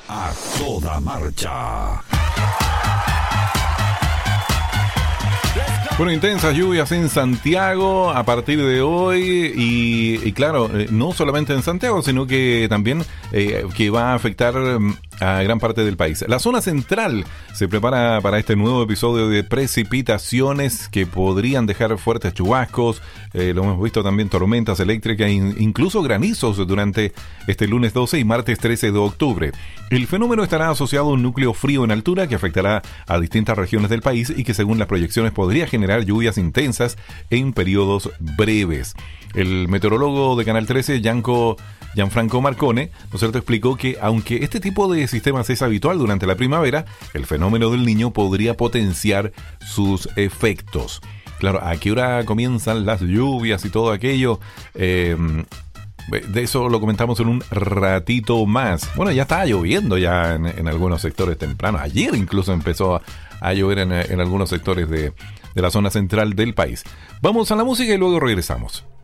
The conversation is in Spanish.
A toda marcha. Bueno, intensas lluvias en Santiago a partir de hoy y claro, no solamente en Santiago, sino que también que va a afectar a gran parte del país. La zona central se prepara para este nuevo episodio de precipitaciones que podrían dejar fuertes chubascos, lo hemos visto también tormentas eléctricas, incluso granizos durante este lunes 12 y martes 13 de octubre. El fenómeno estará asociado a un núcleo frío en altura que afectará a distintas regiones del país y que según las proyecciones podría generar lluvias intensas en periodos breves. El meteorólogo de Canal 13, Gianfranco Marcone, ¿no es cierto?, explicó que aunque este tipo de sistemas es habitual durante la primavera, el fenómeno del Niño podría potenciar sus efectos. Claro, ¿a qué hora comienzan las lluvias y todo aquello? De eso lo comentamos en un ratito más. Bueno, ya está lloviendo ya en algunos sectores temprano. Ayer incluso empezó a llover en algunos sectores de la zona central del país. Vamos a la música y luego regresamos.